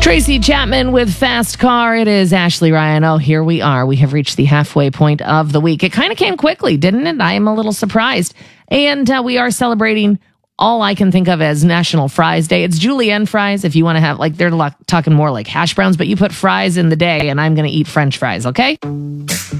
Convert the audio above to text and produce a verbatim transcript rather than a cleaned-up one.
Tracy Chapman with Fast Car. It is Ashley Ryan. Oh, here we are. We have reached the halfway point of the week. It kind of came quickly, didn't it? I am a little surprised. And uh, we are celebrating all I can think of as National Fries Day. It's julienne fries if you want to have, like, they're talking more like hash browns, but you put fries in the day and I'm going to eat French fries, okay?